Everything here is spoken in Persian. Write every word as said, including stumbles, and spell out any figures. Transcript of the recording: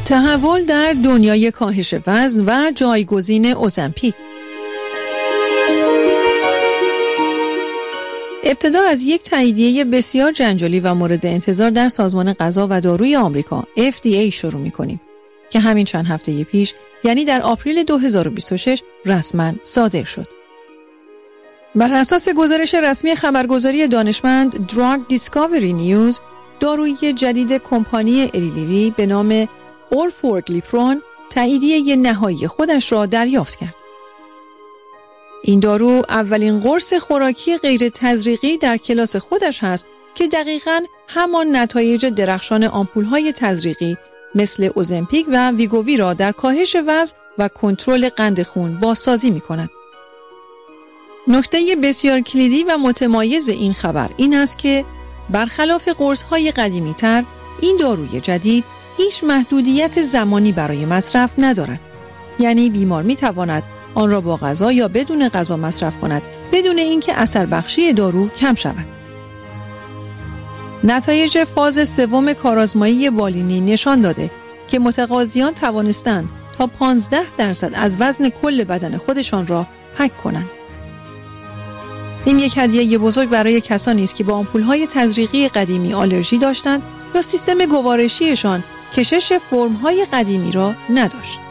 تحول در دنیای کاهش وزن و جایگزین اوزمپیک. ابتدا از یک تاییدیه بسیار جنجالی و مورد انتظار در سازمان غذا و داروی آمریکا اف دی ای شروع می‌کنیم که همین چند هفته پیش، یعنی در آپریل دو هزار و بیست و شش رسما صادر شد. بر اساس گزارش رسمی خبرگزاری دانشمند دراگ دیسکاوری نیوز، دارویی جدید کمپانی الی لیلی به نام اورفورگلیپرون تاییدیه نهایی خودش را دریافت کرد. این دارو اولین قرص خوراکی غیر تزریقی در کلاس خودش هست که دقیقاً همان نتایج درخشان آمپول‌های تزریقی مثل اوزمپیک و ویگووی را در کاهش وزن و کنترل قند خون بازسازی می‌کند. نکته بسیار کلیدی و متمایز این خبر این است که برخلاف قرص‌های قدیمی‌تر، این داروی جدید هیچ محدودیت زمانی برای مصرف ندارد. یعنی بیمار می‌تواند آن را با غذا یا بدون غذا مصرف کند بدون اینکه اثر بخشی دارو کم شود. نتایج فاز سوم کارآزمایی بالینی نشان داده که متقاضیان توانستند تا پانزده درصد از وزن کل بدن خودشان را حک کنند. این یک هدیه بزرگ برای کسانی است که با آمپول‌های تزریقی قدیمی آلرژی داشتند یا سیستم گوارشیشان کشش فرم‌های قدیمی را نداشت.